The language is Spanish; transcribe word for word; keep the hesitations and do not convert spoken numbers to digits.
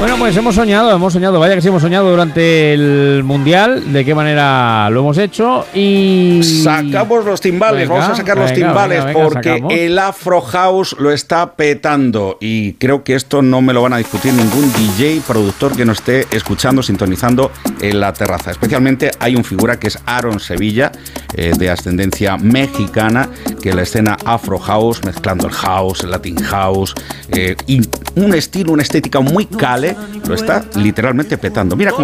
Bueno, pues hemos soñado, hemos soñado, vaya que sí hemos soñado durante el Mundial, de qué manera lo hemos hecho y... Sacamos los timbales, venga, vamos a sacar venga, los timbales venga, venga, porque sacamos. El Afro House lo está petando y creo que esto no me lo van a discutir ningún D J, productor que no esté escuchando, sintonizando en la terraza. Especialmente hay un figura que es Aaron Sevilla, eh, de ascendencia mexicana, que la escena Afro House, mezclando el house, el Latin House, eh, y un estilo, una estética muy cale, lo está literalmente petando. Mira cómo